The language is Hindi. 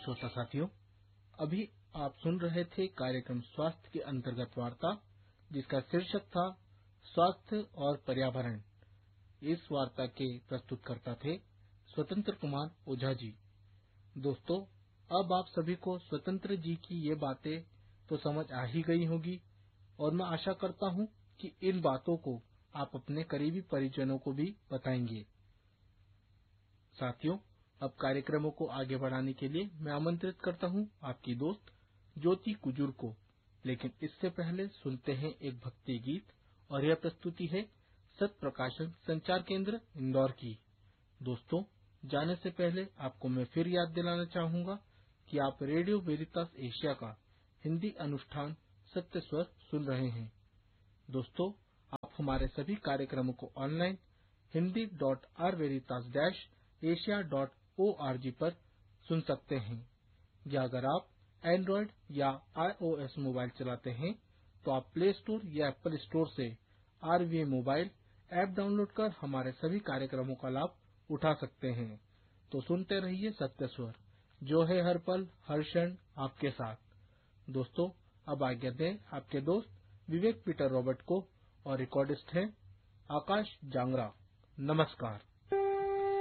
श्रोता साथियों, अभी आप सुन रहे थे कार्यक्रम स्वास्थ्य के अंतर्गत वार्ता, जिसका शीर्षक था स्वास्थ्य और पर्यावरण। इस वार्ता के प्रस्तुतकर्ता थे स्वतंत्र कुमार ओझा जी। दोस्तों, अब आप सभी को स्वतंत्र जी की ये बातें तो समझ आ ही गई होगी और मैं आशा करता हूँ कि इन बातों को आप अपने करीबी परिजनों को भी बताएंगे। साथियों, अब कार्यक्रमों को आगे बढ़ाने के लिए मैं आमंत्रित करता हूं आपकी दोस्त ज्योति कुजूर को। लेकिन इससे पहले सुनते हैं एक भक्ति गीत और यह प्रस्तुति है सत प्रकाशन संचार केंद्र इंदौर की। दोस्तों, जाने से पहले आपको मैं फिर याद दिलाना चाहूंगा कि आप रेडियो वेरितास एशिया का हिंदी अनुष्ठान सत्य स्वर सुन रहे हैं। दोस्तों, आप हमारे सभी कार्यक्रमों को ऑनलाइन hindi.rveritas-asia.org पर सुन सकते हैं, या अगर आप एंड्रॉयड या iOS मोबाइल चलाते हैं तो आप प्ले स्टोर या एप्पल स्टोर से RVA मोबाइल ऐप डाउनलोड कर हमारे सभी कार्यक्रमों का लाभ उठा सकते हैं। तो सुनते रहिए सत्य स्वर, जो है हर पल हर क्षण आपके साथ। दोस्तों, अब आज्ञा दें आपके दोस्त विवेक पीटर रॉबर्ट को, और रिकॉर्डिस्ट हैं आकाश जांगरा। नमस्कार।